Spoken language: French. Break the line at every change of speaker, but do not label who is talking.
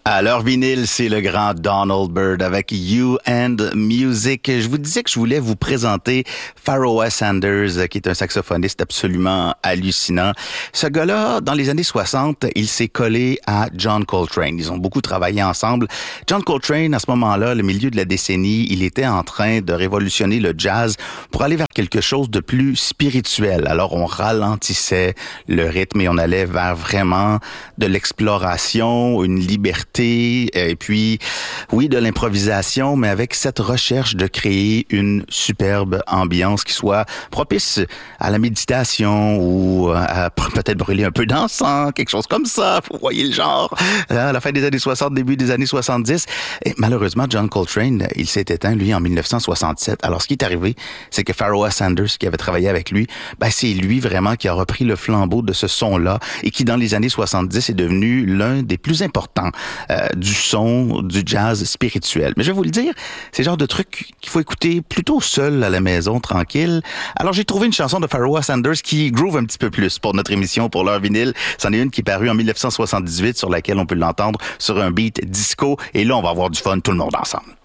À l'heure vinyle, c'est le grand Donald Byrd avec You and Music. Je vous disais que je voulais vous présenter Pharoah Sanders, qui est un saxophoniste absolument hallucinant. Ce gars-là, dans les années 60, il s'est collé à John Coltrane. Ils ont beaucoup travaillé ensemble. John Coltrane, à ce moment-là, le milieu de la décennie, il était en train de révolutionner le jazz pour aller vers quelque chose de plus spirituel. Alors, on ralentissait le rythme et on allait vers vraiment de l'exploration, une liberté et puis, oui, de l'improvisation, mais avec cette recherche de créer une superbe ambiance qui soit propice à la méditation ou à peut-être brûler un peu d'encens, quelque chose comme ça. Vous voyez le genre. À la fin des années 60, début des années 70. Et malheureusement, John Coltrane, il s'est éteint, lui, en 1967. Alors, ce qui est arrivé, c'est que Pharoah Sanders, qui avait travaillé avec lui, c'est lui vraiment qui a repris le flambeau de ce son-là et qui, dans les années 70, est devenu l'un des plus importants du son, du jazz spirituel. Mais je vais vous le dire, c'est le genre de truc qu'il faut écouter plutôt seul à la maison, tranquille. Alors, j'ai trouvé une chanson de Pharoah Sanders qui groove un petit peu plus pour notre émission, pour l'heure vinyle. C'en est une qui est parue en 1978, sur laquelle on peut l'entendre sur un beat disco. Et là, on va avoir du fun, tout le monde ensemble.